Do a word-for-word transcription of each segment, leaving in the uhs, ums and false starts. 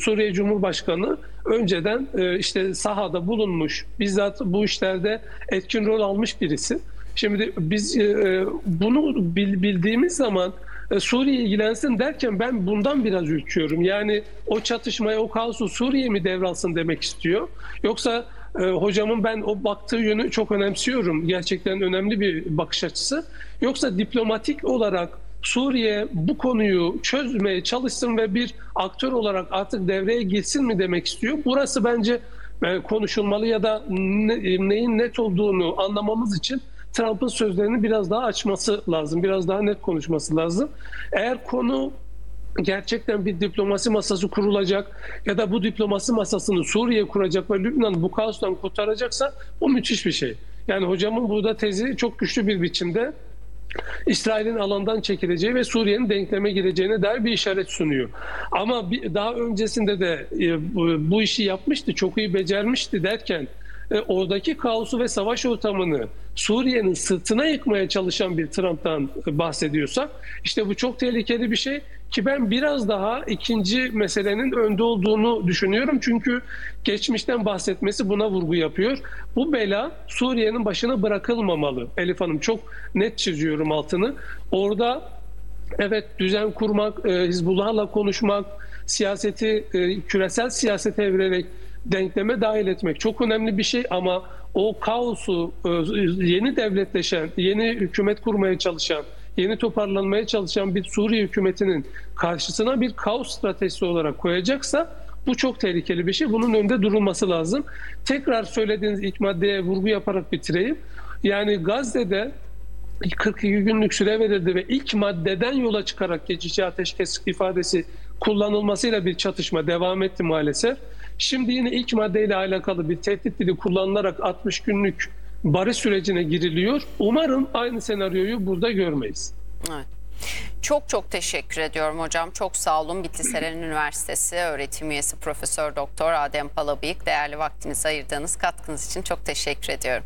Suriye Cumhurbaşkanı önceden e, işte sahada bulunmuş, bizzat bu işlerde etkin rol almış birisi. Şimdi biz e, bunu bildiğimiz zaman e, Suriye ilgilensin derken ben bundan biraz ürküyorum. Yani o çatışmaya, o kaosu Suriye mi devralsın demek istiyor? Yoksa e, hocamın ben o baktığı yönü çok önemsiyorum. Gerçekten önemli bir bakış açısı. Yoksa diplomatik olarak Suriye bu konuyu çözmeye çalışsın ve bir aktör olarak artık devreye girsin mi demek istiyor? Burası bence konuşulmalı ya da neyin net olduğunu anlamamız için Trump'ın sözlerini biraz daha açması lazım, biraz daha net konuşması lazım. Eğer konu gerçekten bir diplomasi masası kurulacak ya da bu diplomasi masasını Suriye kuracak ve Lübnan'ı bu kaostan kurtaracaksa bu müthiş bir şey. Yani hocamın burada tezi çok güçlü bir biçimde İsrail'in alandan çekileceği ve Suriye'nin denkleme gireceğine dair bir işaret sunuyor. Ama bir, daha öncesinde de e, bu, bu işi yapmıştı, çok iyi becermişti derken e, oradaki kaosu ve savaş ortamını Suriye'nin sırtına yıkmaya çalışan bir Trump'tan bahsediyorsak işte bu çok tehlikeli bir şey ki ben biraz daha ikinci meselenin önde olduğunu düşünüyorum. Çünkü geçmişten bahsetmesi buna vurgu yapıyor. Bu bela Suriye'nin başına bırakılmamalı. Elif Hanım çok net çiziyorum altını. Orada evet düzen kurmak, Hizbullah'la konuşmak, siyaseti küresel siyasete evirerek denkleme dahil etmek çok önemli bir şey ama o kaosu yeni devletleşen, yeni hükümet kurmaya çalışan, yeni toparlanmaya çalışan bir Suriye hükümetinin karşısına bir kaos stratejisi olarak koyacaksa bu çok tehlikeli bir şey. Bunun önünde durulması lazım. Tekrar söylediğiniz ilk maddeye vurgu yaparak bitireyim. Yani Gazze'de kırk iki günlük süre verildi ve ilk maddeden yola çıkarak geçici ateşkes ifadesi kullanılmasıyla bir çatışma devam etti maalesef. Şimdi yine ilk maddeyle alakalı bir tehdit dili kullanılarak altmış günlük barış sürecine giriliyor. Umarım aynı senaryoyu burada görmeyiz. Evet. Çok çok teşekkür ediyorum hocam. Çok sağ olun. Bitlis Eren Üniversitesi öğretim üyesi Profesör Doktor Adem Palabıyık. Değerli vaktinizi ayırdığınız katkınız için çok teşekkür ediyorum.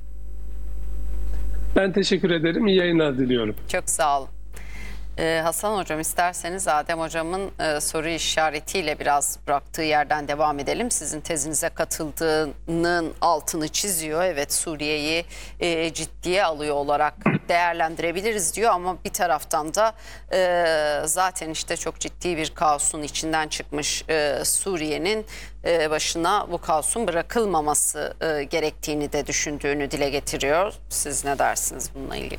Ben teşekkür ederim. İyi yayınlar diliyorum. Çok sağ olun. Ee, Hasan Hocam isterseniz Adem Hocam'ın e, soru işaretiyle biraz bıraktığı yerden devam edelim. Sizin tezinize katıldığının altını çiziyor. Evet Suriye'yi e, ciddiye alıyor olarak değerlendirebiliriz diyor ama bir taraftan da e, zaten işte çok ciddi bir kaosun içinden çıkmış e, Suriye'nin e, başına bu kaosun bırakılmaması e, gerektiğini de düşündüğünü dile getiriyor. Siz ne dersiniz bununla ilgili?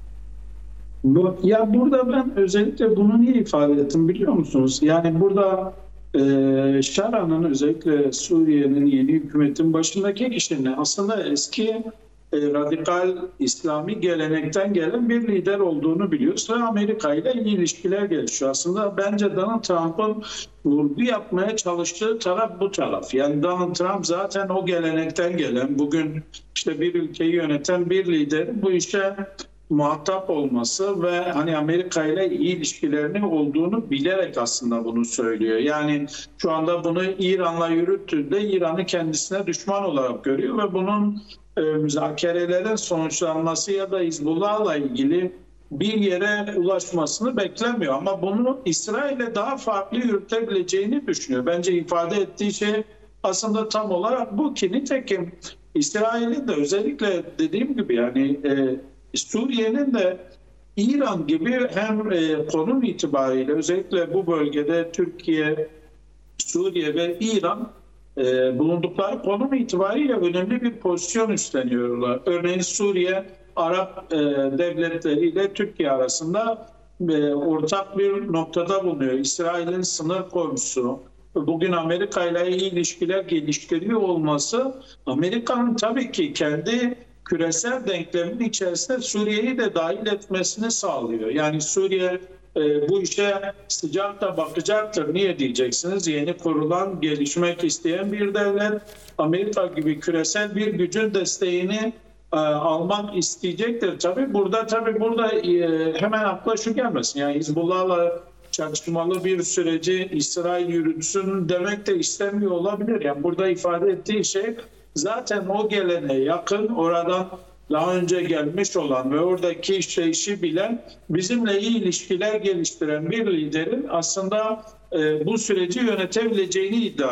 Ya burada ben özellikle bunu niye ifade ettim biliyor musunuz? Yani burada e, Şara'nın özellikle Suriye'nin yeni hükümetin başındaki kişinin aslında eski e, radikal İslami gelenekten gelen bir lider olduğunu biliyoruz ve Amerika ile iyi ilişkiler gelişiyor. Aslında bence Donald Trump'ın vurgu yapmaya çalıştığı taraf bu taraf. Yani Donald Trump zaten o gelenekten gelen, bugün işte bir ülkeyi yöneten bir lider bu işe muhatap olması ve hani Amerika ile iyi ilişkilerinin olduğunu bilerek aslında bunu söylüyor. Yani şu anda bunu İran'la yürüttüğünde İran'ı kendisine düşman olarak görüyor ve bunun e, müzakerelerin sonuçlanması ya da Hizbullah'la ilgili bir yere ulaşmasını beklemiyor. Ama bunu İsrail'e daha farklı yürütebileceğini düşünüyor. Bence ifade ettiği şey aslında tam olarak bu ki nitekim İsrail'in de özellikle dediğim gibi yani e, Suriye'nin de İran gibi hem e, konum itibariyle özellikle bu bölgede Türkiye, Suriye ve İran e, bulundukları konum itibariyle önemli bir pozisyon üstleniyorlar. Örneğin Suriye, Arap e, devletleriyle Türkiye arasında e, ortak bir noktada bulunuyor. İsrail'in sınır komşusu. Bugün Amerika ile iyi ilişkiler geliştiriyor olması Amerika'nın tabii ki kendi küresel denklemin içerisinde Suriye'yi de dahil etmesini sağlıyor. Yani Suriye e, bu işe sıcak da bakacaktır. Niye diyeceksiniz? Yeni kurulan, gelişmek isteyen bir devlet. Amerika gibi küresel bir gücün desteğini e, almak isteyecektir. Tabii burada tabii burada e, hemen akla şu gelmesin. Yani Hizbullah'la çatışmalı bir süreci İsrail yürütsün demek de istemiyor olabilir. Yani burada ifade ettiği şey zaten o gelene yakın, oradan daha önce gelmiş olan ve oradaki işleyişi bilen, bizimle iyi ilişkiler geliştiren bir liderin aslında e, bu süreci yönetebileceğini iddia